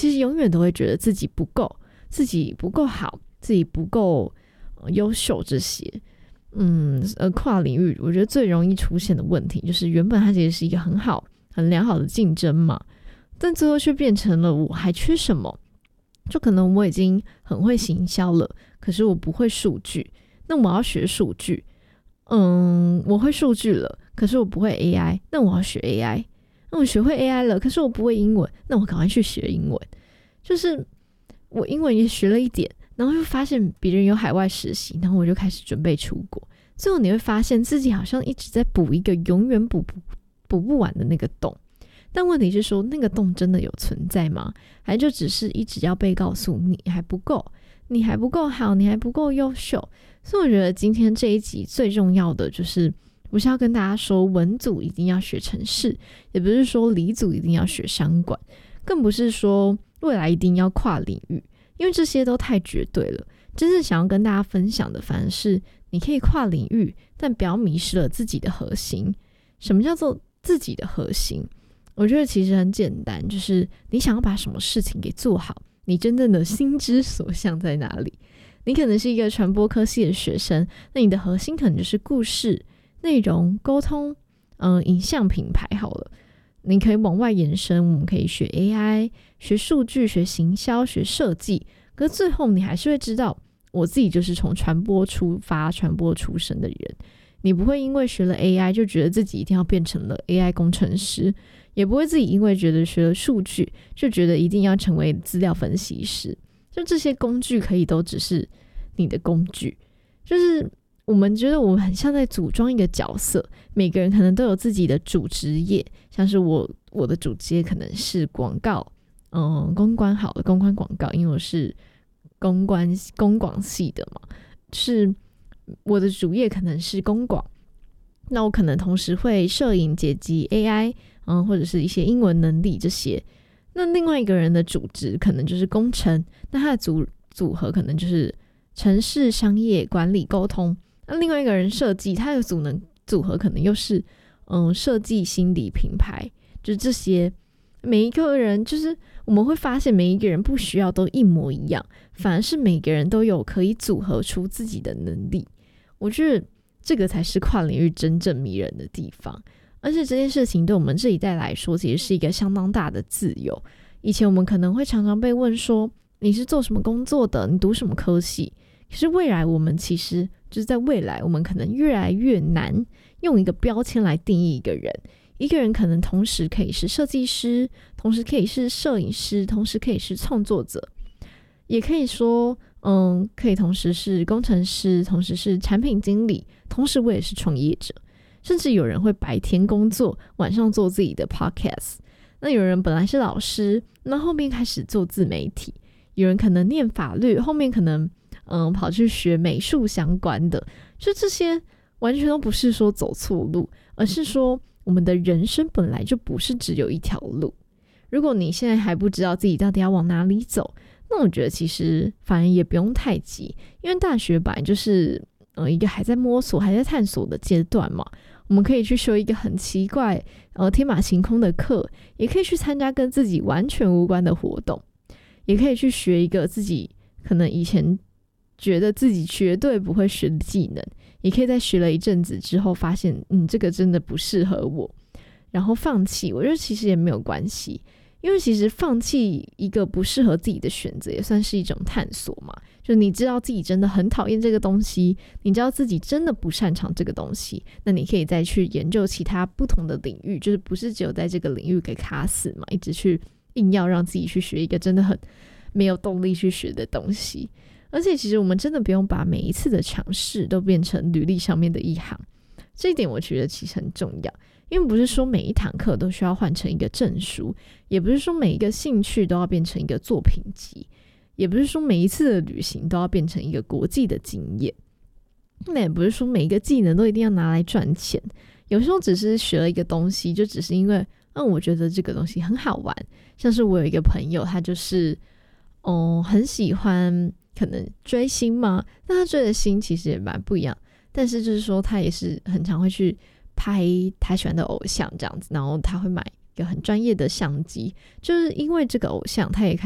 其实永远都会觉得自己不够，自己不够好，自己不够优秀这些。跨领域我觉得最容易出现的问题就是原本它其实是一个很好很良好的竞争嘛，但最后却变成了我还缺什么，就可能我已经很会行销了，可是我不会数据，那我要学数据。我会数据了，可是我不会 AI， 那我要学 AI。那我学会 AI 了，可是我不会英文，那我赶快去学英文。就是我英文也学了一点，然后又发现别人有海外实习，然后我就开始准备出国。最后你会发现自己好像一直在补一个永远补不完的那个洞。但问题是说，那个洞真的有存在吗？还就只是一直要被告诉你还不够，你还不够好，你还不够优秀。所以我觉得今天这一集最重要的就是不是要跟大家说文组一定要学程式，也不是说理组一定要学商管，更不是说未来一定要跨领域，因为这些都太绝对了。真正想要跟大家分享的反而是你可以跨领域，但不要迷失了自己的核心。什么叫做自己的核心？我觉得其实很简单，就是你想要把什么事情给做好，你真正的心之所向在哪里。你可能是一个传播科系的学生，那你的核心可能就是故事、内容、沟通、影像品牌好了。你可以往外延伸，我们可以学 AI、学数据、学行销、学设计，可是最后你还是会知道，我自己就是从传播出发、传播出身的人。你不会因为学了 AI 就觉得自己一定要变成了 AI 工程师，也不会自己因为觉得学了数据就觉得一定要成为资料分析师。就这些工具可以都只是你的工具，就是我们觉得我们很像在组装一个角色，每个人可能都有自己的主职业，像是我的主职业可能是广告，公关好了，公关广告，因为我是公广系的嘛，是我的主业可能是公广，那我可能同时会摄影、剪辑、AI，或者是一些英文能力这些。那另外一个人的主职可能就是工程，那他的组合可能就是程式、商业、管理、沟通。那另外一个人设计，他的组合可能又是设计、心理、品牌，就是这些。每一个人就是我们会发现，每一个人不需要都一模一样，反而是每个人都有可以组合出自己的能力。我觉得这个才是跨领域真正迷人的地方。而且这件事情对我们这一代来说，其实是一个相当大的自由。以前我们可能会常常被问说，你是做什么工作的？你读什么科系？可是未来我们其实就是在未来，我们可能越来越难用一个标签来定义一个人。一个人可能同时可以是设计师，同时可以是摄影师，同时可以是创作者，也可以说可以同时是工程师，同时是产品经理，同时我也是创业者。甚至有人会白天工作，晚上做自己的 podcast。 那有人本来是老师，那后面开始做自媒体。有人可能念法律，后面可能跑去学美术相关的。就这些完全都不是说走错路，而是说我们的人生本来就不是只有一条路。如果你现在还不知道自己到底要往哪里走，那我觉得其实反而也不用太急，因为大学本来就是一个还在摸索还在探索的阶段嘛。我们可以去修一个很奇怪天马行空的课，也可以去参加跟自己完全无关的活动，也可以去学一个自己可能以前觉得自己绝对不会学的技能，也可以在学了一阵子之后发现这个真的不适合我，然后放弃。我觉得其实也没有关系，因为其实放弃一个不适合自己的选择也算是一种探索嘛。就你知道自己真的很讨厌这个东西，你知道自己真的不擅长这个东西，那你可以再去研究其他不同的领域，就是不是只有在这个领域给卡死嘛，一直去硬要让自己去学一个真的很没有动力去学的东西。而且其实我们真的不用把每一次的尝试都变成履历上面的一行，这一点我觉得其实很重要。因为不是说每一堂课都需要换成一个证书，也不是说每一个兴趣都要变成一个作品集，也不是说每一次的旅行都要变成一个国际的经验，那也不是说每一个技能都一定要拿来赚钱。有时候只是学了一个东西，就只是因为我觉得这个东西很好玩。像是我有一个朋友，他就是很喜欢可能追星嘛，那他追的星其实也蛮不一样，但是就是说他也是很常会去拍他喜欢的偶像这样子，然后他会买一个很专业的相机，就是因为这个偶像他也